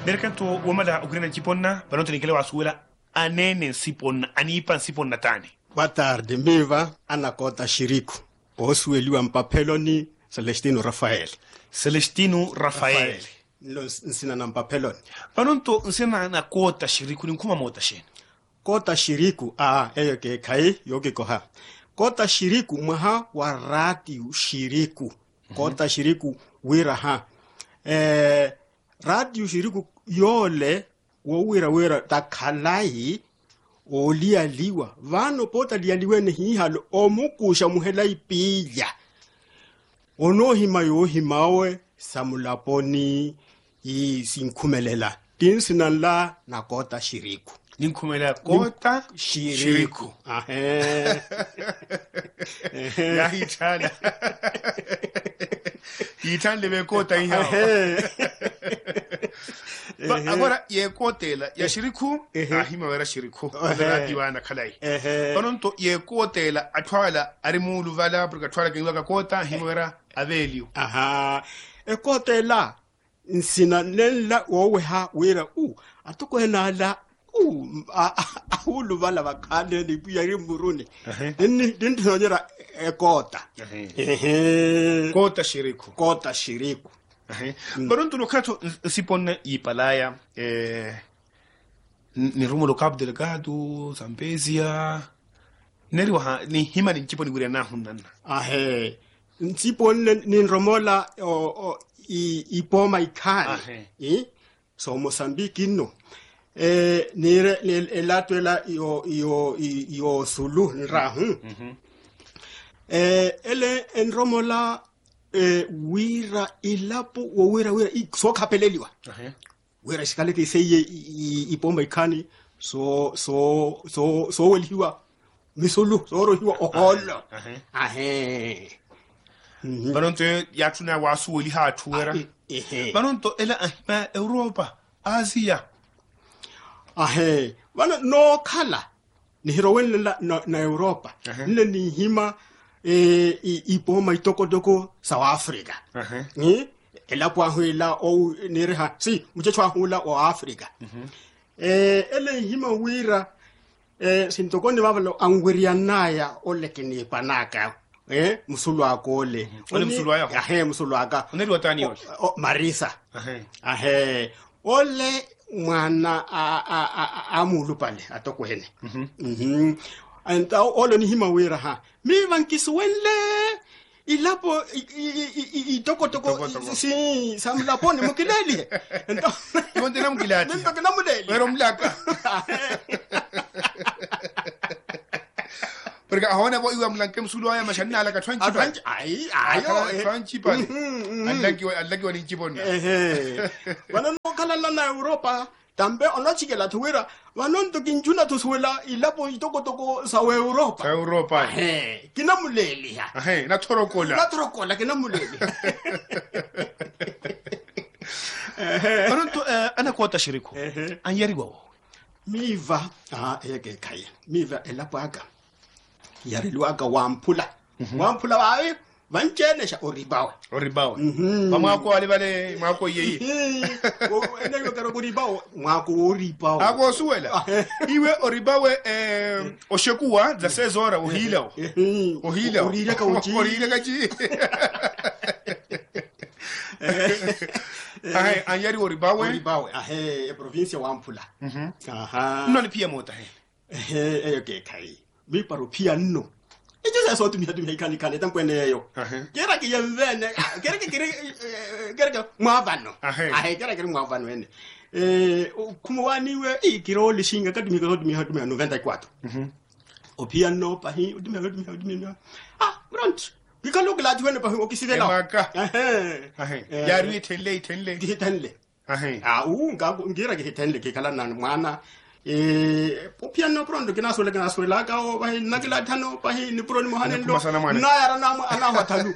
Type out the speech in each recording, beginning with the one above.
merkanto wamala ugrena chiponna banonto nikele wasuela anene siponna anipa siponna tani. Boa tarde, miva anakota Shiriku. Osueliwa mpapeloni Celestino Rafael. Celestino Rafael. Nsina na mpapeloni. Banonto nsina na kota Shiriku ni kuma mota shen. Kota Shiriku eyo ke kai yoke koha. Kota Shiriku maha wa radio Shiriku. Kota Shiriku wira ha. Radio Shiriku yole wo wira takalai olialiwa vano pota lialiwene hihalo omukusha muhela ipilya ono himayo himawe samulaponi isinkhumelela tinsinala na kota Shiriku ninkhumela kota Shiriku ya hitana hitana be kota iha agora ye kotela ya Shiriku ahima wera Shiriku wera diwana khalai banonto ye kotela athwala ari mulu vala porque athwala ke ngaka kota ahima wera avelio ekotela nsina nella wowe ha wera atoko henala ahulu vala bakhale libuya rimuruni ndinthonyera ekota kota Shiriku Banonto lokato siponna ipalaya ni Romulo Cabo Delgado Zambezia neriwa ni hima ni chiponi gure na hunana nsiponna ni Romola ipoma ikani so Mozambique no nire elatwela yo Zulu nrahu ele en Romola wira ilapo wo wira so kapeleliwa wira shikale ke seye ipomba ikani so weliwa misulu so rohiwa oholo banonto yatuna wasu weli ha tuwera banonto ela ahima Europa Asia bana no kala ni hirowen na Europa ni hima ipoma itoko South Africa elapo ahwela o nereha si muchacho ahula o Africa ele hima wira sintokoni bavalo angwirianaya olekeni panaka musulu akole ole musulu aya musulu aka oneri watani ole Marisa ole mwana amulu pale atoko hene and all ni hima wira ha mi vankiswele ilapo itoko si samlaponi mukileli yonde na mukilati ntoke na mudeli wero mlaka porque ahona bo iwa mlanke msulu aya mashana ala ka 20 ayo 20 pale allaki wani chibona wana no kala na Europa tambe onachikela tuwira wanonto kinjuna tuswela ilapo itoko sa Europa kina muleli ha na torokola kina muleli wanonto ana kota Shiriku anyari gwo miva eke kai miva elapo aka yari luaka wampula bae vanchenesha oribawe bamwako wale mwako yeyi ene yo kero oribawe mwako oribawe ako suwela iwe oribawe oshekuwa za 16 horas ohila orire ka uchi anyari oribawe provincia wampula noni pia mota okay kai mi paro pia no ije so tu mi ikani tan kweneyo kera ke yevene kera mwavano kera mwavano ene kumwaniwe ikiro lishinga kadumi 94 opia no pahi udimi bront bikalo glad wene pahi okisivela maka yari tenle ngira ke tenle ke kala nan mwana popiano prondo kinaswela ka o bahi nakila thano bahi ni proni mohane ndo na yara na ana hatalu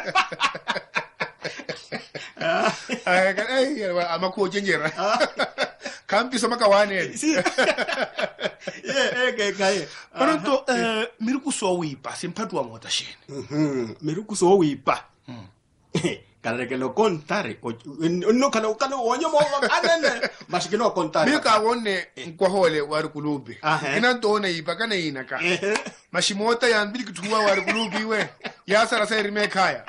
amako jenjera kampi sama kawane kai Panonto miruku so wipa simpatu wa mota shene miruku so wipa Kare ke lo contare no kana onyo mo anene mashike lo contare mika wonne nkwahole wari kulubi ina ndona yipa kana ina ka mashimota yambili kutuwa wari kulubi we yasara sai rime kaya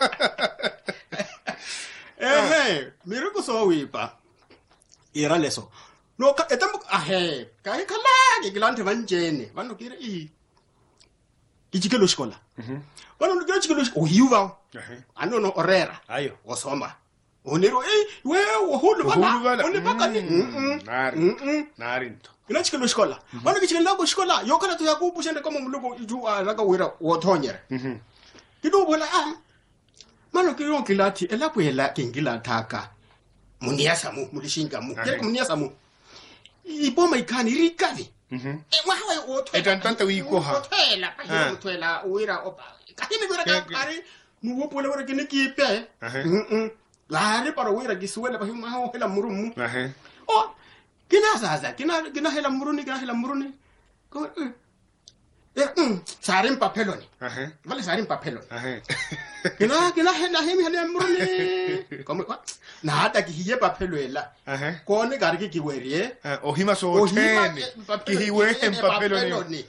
mira ko so wipa era leso no ka etambo kai kala ke gilante vanjene vano kire kichikelo shikola vano ndikira chikelo ohiuva anono orera ayo osoma onero we wohulu bala one bakani narinto ina chikelo shikola vano kichikelo ko shikola yokana to yakubu shende kama mulugo ju alaka wira wothonyere kido bola mano kiro kilati elakwela kingila thaka muniasa mu mulishinga mu kero muniasa mu iboma ikani rikavi mwawe otho etantanta uyikoha otwela uira opa kahini gura kari nuwopola wora kinikipe lari para uira kisuwela pa huma hela murumu kina hela muruni ko sarim papeloni vale sarim papeloni kina hela muruni como na hata kihiye papeloela kone gari kiwerie ohima so tene kihiwe papeloni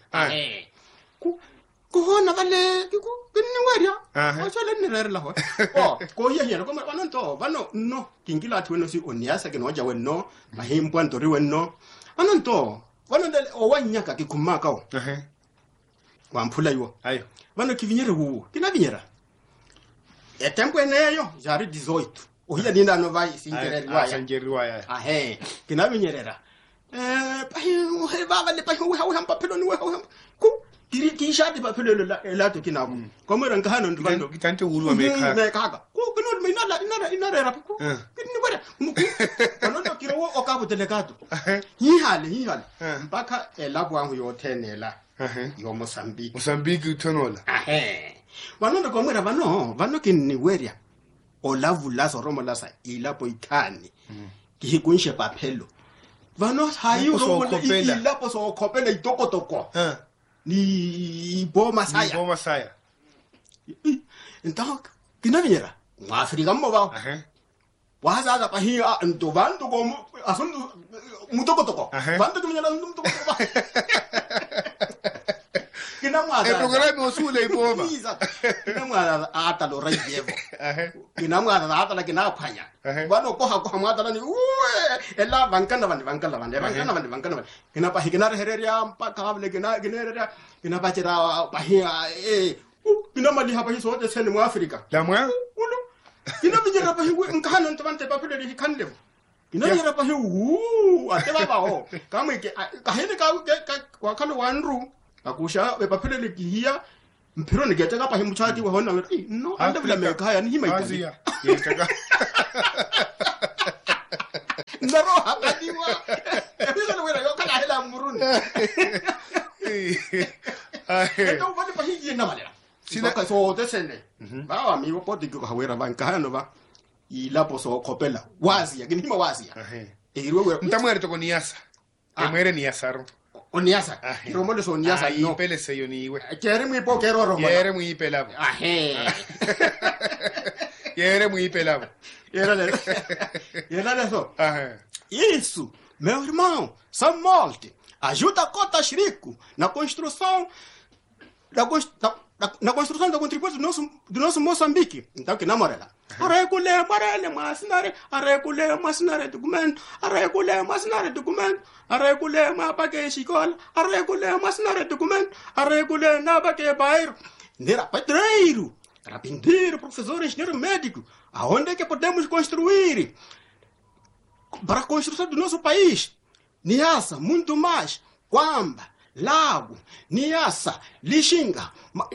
kuhona vale kiningwaria osale nirere la ho ko yenya ko vano to vano no kingila tweno si oniasa ke noja wenno mahimpo antori wenno vano to vano de owanyaka kikumaka o wamphula yo ayo vano kivinyere wu kinavinyera etempo eneyo jari 18 ohiya ninda no vai singereriwaya kinavinyerera pahi baba le pahi we hamba peloni we ku ki shadi ba pelolo la to kinabo como ran kahano ndivando kitante uru amerika kaga ku kino me ina rera ku kini bora kono to kiro o kabu delegato hihale mpaka elabo wangu yo tenela yo Mozambique tonola wanondo komwera vano kiniweria olavulaso romolasa ilapo ikani kihikunshe papelo vano hayu romola ilapo so kopela itokotoko ni boma saya então kinavinyera mwafrika mmoba wazaza pahia ntovando como asunto mutokotoko vando kiminyala mutokotoko kinamwaza programa osule iboma kinamwaza ata lo raiyevo kinamwaza ata la kinaphanya bano koha mwata ni ela vankana vandi kinapa hikina hereria mpaka hable kinereria kinapachira pahia kinamali hapa hiso wote sene mu Afrika lamwa kinabijira pahiwe nkana ntavante papele hikanlevo kinabijira pahiwe ateba bao kama kahene ka kalo wanru akusha bepapele likiya mpiro nigeteka pa himuchati wa hona no andavula mekaya ni hima itazi yetaka ndaro habadiwa ebizana wera yokala hela muruni eto vale pa hiji na malera sina so desene bawa mi wopoti ko hawera bankano ba ilapo so kopela wazi yakini hima wazi eirwe mtamwere to koniasa emwere ni asaro oniasa kiromo so oniasa no pele se yoniwe kere mu ipo kero romo yere mu ipelabo yere mu ipelabo yera so isso meu irmão São Malte ajuda a cota Chirico na construção na construção da contribuição do nosso Moçambique então que namorela aregule masinare documento aregule mapake escola aregule masinare documento aregule nabake bairro nera pedreiro carpinteiro professor engenheiro médico aonde é que podemos construir para a construção do nosso país Niassa muito mais Kwamba Lago Niassa Lixinga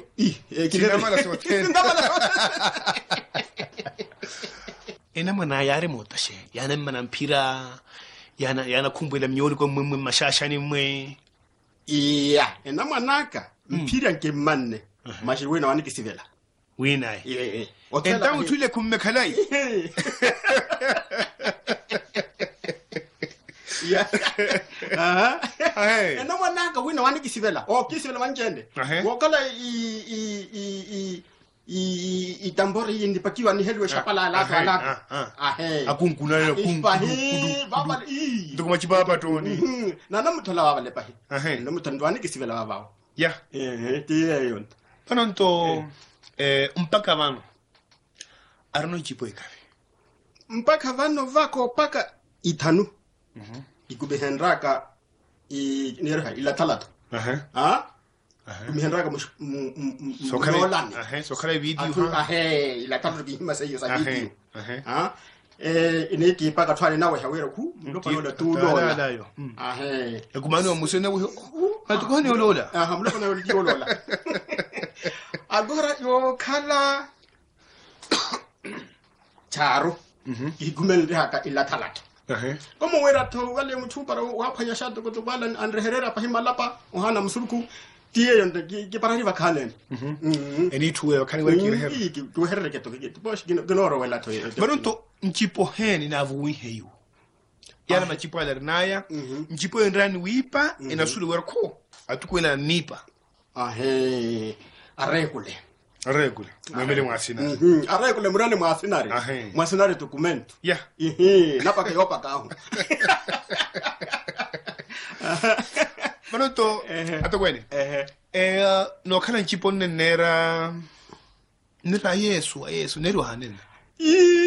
ina mana yare motashe yana mana mpira yana kumbwela mnyoli kwa mwe mashashani mwe ina manaka mpira nke manne mashi wena wani kisivela wina enta utule kummekalai ina manaka wena wani kisivela kisivela manjende wakala itambori indipakiwa ni helwe shapala la ala ahe akunkuna baba ndoko machibaba toni na namuthola baba le pahi namuthandwani kisivela baba ya tiye yon panonto mpaka vano arno ichipo ikabe mpaka vano vako paka itanu ikubehenraka nerha ila talata kumihenraka sokale sokale video ila talata bihima sayo sa video ineki paka twale nawe hawero ku mlopa yola tu lola ekumani omusene wo atukoni olola mlopa yola tu lola agora yo kala charo igumel haka ila talata como wera to wale mutupara waphanya shado kutubala Andre Herrera pa himalapa uhana msuruku tie yonde ki parani vakalen eni tuwe wakani wale kireher tu herre ke to ke bosh ginoro wala to baronto nchipo heni na vuwi heyo yana machipo ala naya nchipo ndani wipa inasuli werko atukwena nipa arregule mwemele mwasina arregule murane mwasinari documento ya napa ke yopa kaho baronto atakwene no kana nchipo nera Yesu nero hanene